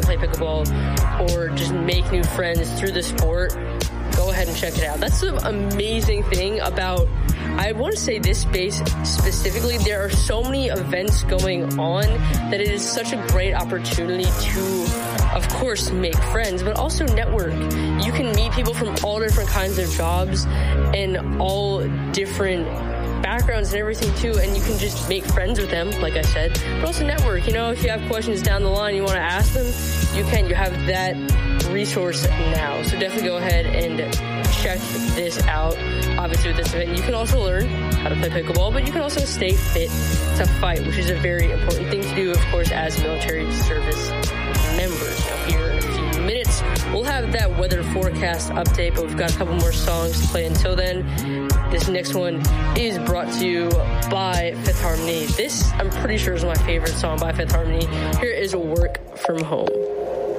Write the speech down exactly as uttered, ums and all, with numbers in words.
to play pickleball or just make new friends through the sport, go ahead and check it out. That's the amazing thing about, I want to say this space specifically, there are so many events going on that it is such a great opportunity to, of course, make friends, but also network. You can meet people from all different kinds of jobs and all different backgrounds and everything too, and you can just make friends with them, like I said, but also network. You know, if you have questions down the line you want to ask them, you can. You have that resource now. So definitely go ahead and check this out. Obviously with this event, you can also learn how to play pickleball, but you can also stay fit to fight, which is a very important thing to do, of course, as military service members. Now here in a few minutes, we'll have that weather forecast update, but we've got a couple more songs to play until then. This next one is brought to you by Fifth Harmony. This, I'm pretty sure, is my favorite song by Fifth Harmony. Here is Work From Home.